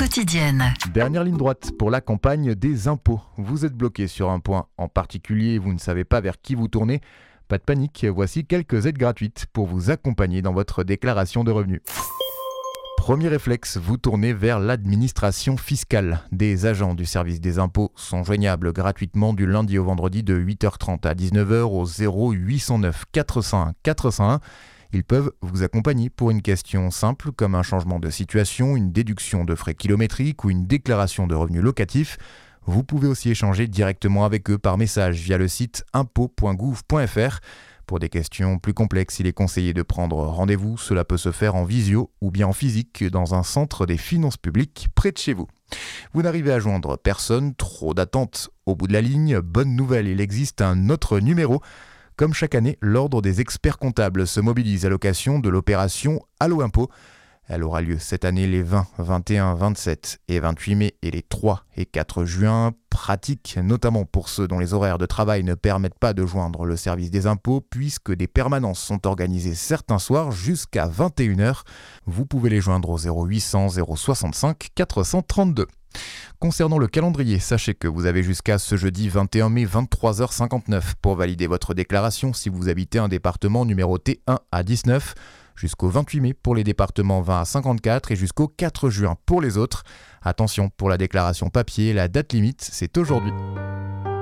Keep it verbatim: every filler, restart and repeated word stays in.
quotidienne. Dernière ligne droite pour la campagne des impôts. Vous êtes bloqué sur un point en particulier, vous ne savez pas vers qui vous tourner. Pas de panique, voici quelques aides gratuites pour vous accompagner dans votre déclaration de revenus. Premier réflexe, vous tournez vers l'administration fiscale. Des agents du service des impôts sont joignables gratuitement du lundi au vendredi de huit heures trente à dix-neuf heures au zéro huit cent neuf quatre cent un quatre cent un. Ils peuvent vous accompagner pour une question simple comme un changement de situation, une déduction de frais kilométriques ou une déclaration de revenus locatifs. Vous pouvez aussi échanger directement avec eux par message via le site impôts point gouv point f r. Pour des questions plus complexes, il est conseillé de prendre rendez-vous. Cela peut se faire en visio ou bien en physique dans un centre des finances publiques près de chez vous. Vous n'arrivez à joindre personne, trop d'attente au bout de la ligne. Bonne nouvelle, il existe un autre numéro. Comme chaque année, l'Ordre des experts comptables se mobilise à l'occasion de l'opération Allo Impôt. Elle aura lieu cette année les vingt, vingt et un, vingt-sept et vingt-huit mai et les trois et quatre juin. Pratique notamment pour ceux dont les horaires de travail ne permettent pas de joindre le service des impôts puisque des permanences sont organisées certains soirs jusqu'à vingt et une heures. Vous pouvez les joindre au zéro huit cents zéro soixante-cinq quatre cent trente-deux. Concernant le calendrier, sachez que vous avez jusqu'à ce jeudi vingt et un mai vingt-trois heures cinquante-neuf pour valider votre déclaration si vous habitez un département numéroté un à dix-neuf. Jusqu'au vingt-huit mai pour les départements vingt à cinquante-quatre et jusqu'au quatre juin pour les autres. Attention, pour la déclaration papier, la date limite, c'est aujourd'hui.